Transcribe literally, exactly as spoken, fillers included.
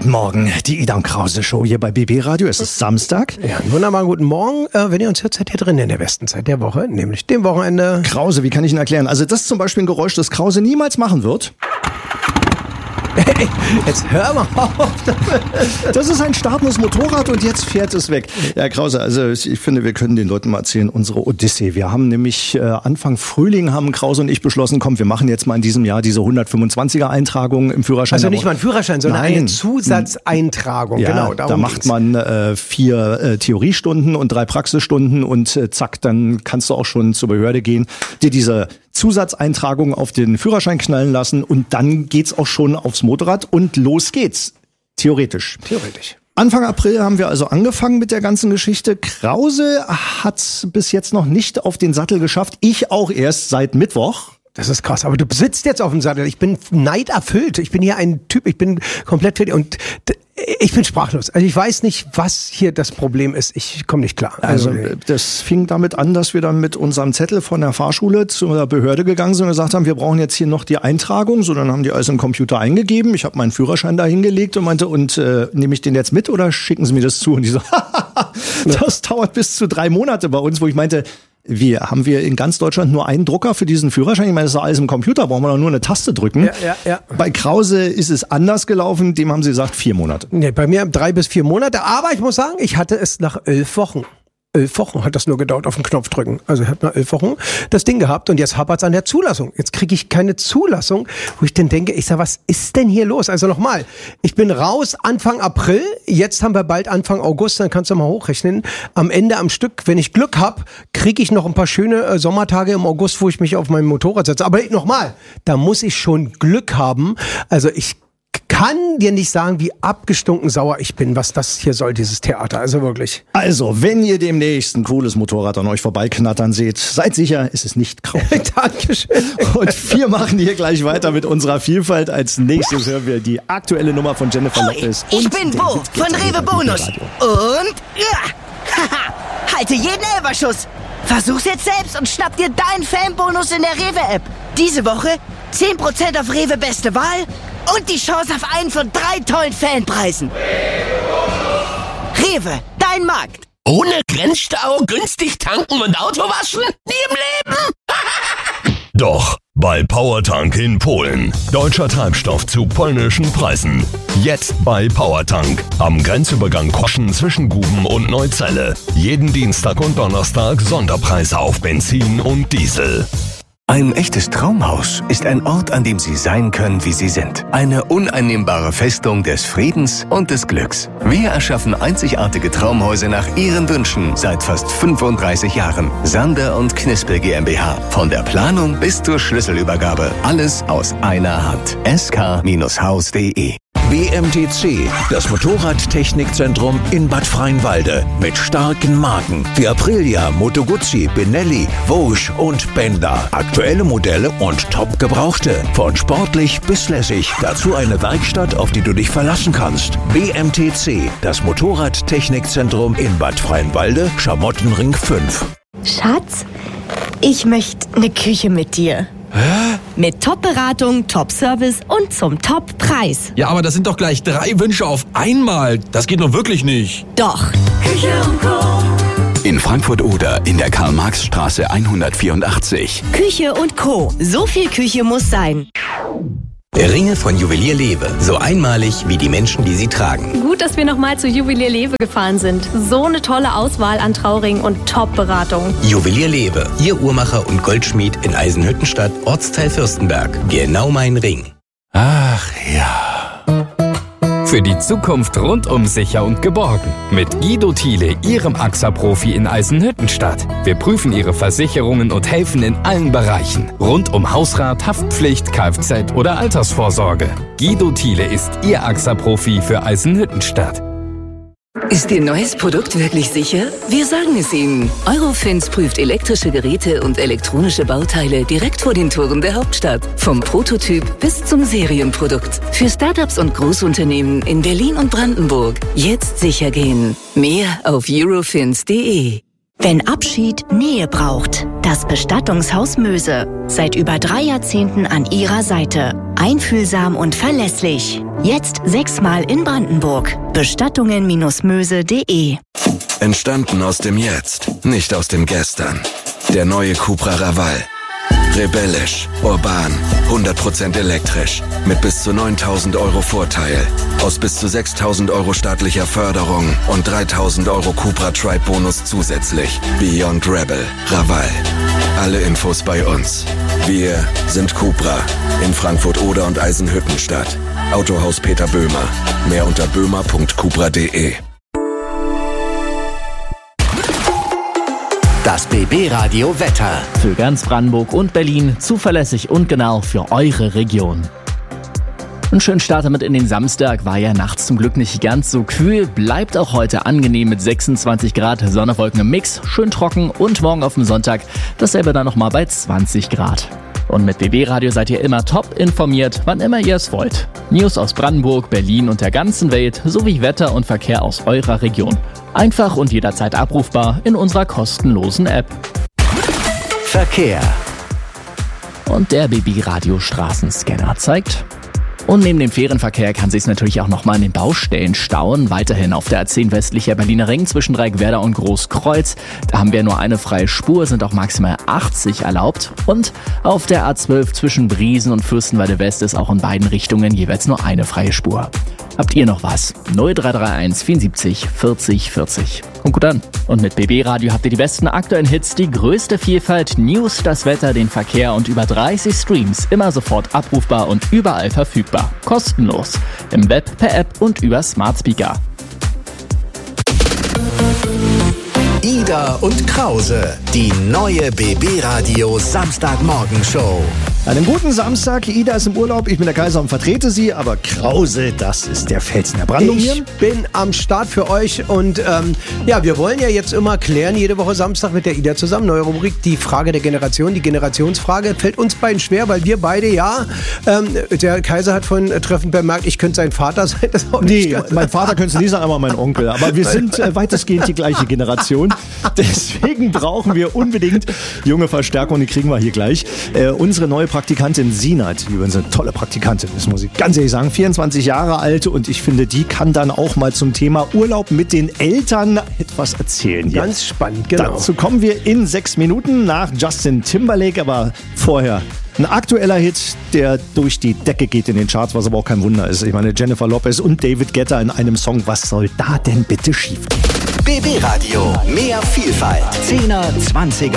Guten Morgen, die Ida und Krause Show hier bei B B Radio. Es ist Samstag. Ja, einen wunderbaren guten Morgen. Äh, wenn ihr uns hört, seid ihr drin in der besten Zeit der Woche, nämlich dem Wochenende. Krause, wie kann ich Ihnen erklären? Also das ist zum Beispiel ein Geräusch, das Krause niemals machen wird. Hey, jetzt hör mal auf. Das ist ein startendes Motorrad und jetzt fährt es weg. Ja, Krause, also ich finde, wir können den Leuten mal erzählen, unsere Odyssee. Wir haben nämlich äh, Anfang Frühling haben Krause und ich beschlossen, komm, wir machen jetzt mal in diesem Jahr diese hundertfünfundzwanziger Eintragung im Führerschein. Also nicht mal ein Führerschein, sondern Nein. eine Zusatzeintragung. Ja, genau, da macht man äh, vier äh, Theoriestunden und drei Praxisstunden und äh, zack, dann kannst du auch schon zur Behörde gehen, dir diese Zusatzeintragung auf den Führerschein knallen lassen und dann geht's auch schon aufs Motorrad und los geht's. Theoretisch. Theoretisch. Anfang April haben wir also angefangen mit der ganzen Geschichte. Krause hat's bis jetzt noch nicht auf den Sattel geschafft. Ich auch erst seit Mittwoch. Das ist krass, aber du sitzt jetzt auf dem Sattel. Ich bin neiderfüllt. Ich bin hier ein Typ, ich bin komplett fertig und ich bin sprachlos. Also ich weiß nicht, was hier das Problem ist. Ich komme nicht klar. Also, also das fing damit an, dass wir dann mit unserem Zettel von der Fahrschule zur Behörde gegangen sind und gesagt haben, wir brauchen jetzt hier noch die Eintragung. So, dann haben die alles im Computer eingegeben. Ich habe meinen Führerschein da hingelegt und meinte, und äh, nehme ich den jetzt mit oder schicken Sie mir das zu? Und die so, das dauert bis zu drei Monate bei uns, wo ich meinte, wie, haben wir in ganz Deutschland nur einen Drucker für diesen Führerschein? Ich meine, das ist alles im Computer, brauchen wir doch nur eine Taste drücken. Ja, ja, ja. Bei Krause ist es anders gelaufen, dem haben sie gesagt, vier Monate. Nee, bei mir drei bis vier Monate, aber ich muss sagen, ich hatte es nach elf Wochen. Elf Wochen hat das nur gedauert, auf den Knopf drücken. Also ich habe nach elf Wochen das Ding gehabt und jetzt hapert es an der Zulassung. Jetzt kriege ich keine Zulassung, wo ich dann denke, ich sag, was ist denn hier los? Also nochmal, ich bin raus Anfang April, jetzt haben wir bald Anfang August, dann kannst du mal hochrechnen. Am Ende am Stück, wenn ich Glück hab, kriege ich noch ein paar schöne äh, Sommertage im August, wo ich mich auf mein Motorrad setze. Aber nochmal, da muss ich schon Glück haben. Also ich kann dir nicht sagen, wie abgestunken sauer ich bin, was das hier soll, dieses Theater. Also wirklich. Also, wenn ihr demnächst ein cooles Motorrad an euch vorbeiknattern seht, seid sicher, es ist nicht Krause. Dankeschön. Und wir machen hier gleich weiter mit unserer Vielfalt. Als nächstes hören wir die aktuelle Nummer von Jennifer Lopez. Hoi, ich bin Bo von Rewe Bonus. Und ja, haha, halte jeden Elferschuss. Versuch's jetzt selbst und schnapp dir deinen Fanbonus in der Rewe-App. Diese Woche zehn Prozent auf Rewe Beste Wahl und die Chance auf einen von drei tollen Fanpreisen. Rewe, dein Markt. Ohne Grenzstau, günstig tanken und Auto waschen? Nie im Leben! Doch, bei Powertank in Polen. Deutscher Treibstoff zu polnischen Preisen. Jetzt bei Powertank. Am Grenzübergang Koschen zwischen Guben und Neuzelle. Jeden Dienstag und Donnerstag Sonderpreise auf Benzin und Diesel. Ein echtes Traumhaus ist ein Ort, an dem Sie sein können, wie Sie sind. Eine uneinnehmbare Festung des Friedens und des Glücks. Wir erschaffen einzigartige Traumhäuser nach Ihren Wünschen seit fast fünfunddreißig Jahren. Sander und Knispel GmbH. Von der Planung bis zur Schlüsselübergabe. Alles aus einer Hand. S K Haus punkt de B M T C, das Motorradtechnikzentrum in Bad Freienwalde. Mit starken Marken wie Aprilia, Moto Guzzi, Benelli, Vosges und Benda. Aktuelle Modelle und top gebrauchte. Von sportlich bis lässig. Dazu eine Werkstatt, auf die du dich verlassen kannst. B M T C, das Motorradtechnikzentrum in Bad Freienwalde, Schamottenring fünf. Schatz, ich möchte eine Küche mit dir. Hä? Mit Top-Beratung, Top-Service und zum Top-Preis. Ja, aber das sind doch gleich drei Wünsche auf einmal. Das geht doch wirklich nicht. Doch. Küche und Co. In Frankfurt-Oder in der Karl-Marx-Straße hundertvierundachtzig. Küche und Co. So viel Küche muss sein. Ringe von Juwelier Lewe. So einmalig wie die Menschen, die sie tragen. Gut, dass wir nochmal zu Juwelier Lewe gefahren sind. So eine tolle Auswahl an Trauringen und Top-Beratung. Juwelier Lewe. Ihr Uhrmacher und Goldschmied in Eisenhüttenstadt, Ortsteil Fürstenberg. Genau mein Ring. Ach ja. Für die Zukunft rundum sicher und geborgen. Mit Guido Thiele, Ihrem A X A-Profi in Eisenhüttenstadt. Wir prüfen Ihre Versicherungen und helfen in allen Bereichen. Rund um Hausrat, Haftpflicht, Kfz oder Altersvorsorge. Guido Thiele ist Ihr A X A-Profi für Eisenhüttenstadt. Ist Ihr neues Produkt wirklich sicher? Wir sagen es Ihnen. Eurofins prüft elektrische Geräte und elektronische Bauteile direkt vor den Toren der Hauptstadt. Vom Prototyp bis zum Serienprodukt. Für Startups und Großunternehmen in Berlin und Brandenburg. Jetzt sicher gehen. Mehr auf eurofins punkt de. Wenn Abschied Nähe braucht, das Bestattungshaus Möse. Seit über drei Jahrzehnten an Ihrer Seite. Einfühlsam und verlässlich. Jetzt sechsmal in Brandenburg. Bestattungen Möse punkt de. Entstanden aus dem Jetzt, nicht aus dem Gestern. Der neue Cupra Raval. Rebellisch, urban, hundert Prozent elektrisch, mit bis zu neuntausend Euro Vorteil, aus bis zu sechstausend Euro staatlicher Förderung und dreitausend Euro Cupra Tribe Bonus zusätzlich. Beyond Rebel, Raval. Alle Infos bei uns. Wir sind Cupra in Frankfurt Oder und Eisenhüttenstadt. Autohaus Peter Böhmer. Mehr unter böhmer punkt cupra punkt de. Das B B-Radio Wetter. Für ganz Brandenburg und Berlin zuverlässig und genau für eure Region. Ein schöner Start damit in den Samstag, war ja nachts zum Glück nicht ganz so kühl, bleibt auch heute angenehm mit sechsundzwanzig Grad, Sonne, Wolken im Mix, schön trocken und morgen auf dem Sonntag dasselbe dann nochmal bei zwanzig Grad. Und mit B B-Radio seid ihr immer top informiert, wann immer ihr es wollt. News aus Brandenburg, Berlin und der ganzen Welt sowie Wetter und Verkehr aus eurer Region. Einfach und jederzeit abrufbar in unserer kostenlosen App. Verkehr. Und der B B-Radio Straßenscanner zeigt. Und neben dem Fährenverkehr kann sich's natürlich auch nochmal an den Baustellen stauen. Weiterhin auf der A zehn westlicher Berliner Ring zwischen Dreieckwerder und Großkreuz. Da haben wir nur eine freie Spur, sind auch maximal achtzig erlaubt. Und auf der A zwölf zwischen Briesen und Fürstenwalde West ist auch in beiden Richtungen jeweils nur eine freie Spur. Habt ihr noch was? null drei drei eins vierundsiebzig vierzig vierzig. Kommt gut an. Und mit B B-Radio habt ihr die besten aktuellen Hits, die größte Vielfalt, News, das Wetter, den Verkehr und über dreißig Streams. Immer sofort abrufbar und überall verfügbar. Kostenlos. Im Web, per App und über Smart Speaker. Ida und Krause, die neue B B-Radio Samstagmorgenshow. Einen guten Samstag. Ida ist im Urlaub, ich bin der Kaiser und vertrete sie, aber Krause, das ist der Felsen der Brandung hier. Ich bin am Start für euch und ähm, ja, wir wollen ja jetzt immer klären, jede Woche Samstag mit der Ida zusammen, neue Rubrik, die Frage der Generation, die Generationsfrage, fällt uns beiden schwer, weil wir beide, ja, ähm, der Kaiser hat vorhin treffend bemerkt, ich könnte sein Vater sein. Das auch nee, nicht mein Vater könnte es nie sein, aber mein Onkel, aber wir sind äh, weitestgehend die gleiche Generation, deswegen brauchen wir unbedingt junge Verstärkung, die kriegen wir hier gleich. Äh, unsere neue Praktikantin Sinat, die übrigens eine tolle Praktikantin ist, muss ich ganz ehrlich sagen, vierundzwanzig Jahre alt und ich finde, die kann dann auch mal zum Thema Urlaub mit den Eltern etwas erzählen. Hier. Ganz spannend, genau. Dazu kommen wir in sechs Minuten nach Justin Timberlake, aber vorher ein aktueller Hit, der durch die Decke geht in den Charts, was aber auch kein Wunder ist. Ich meine, Jennifer Lopez und David Guetta in einem Song, was soll da denn bitte schief? B B-Radio, mehr Vielfalt. Zehner, Zwanziger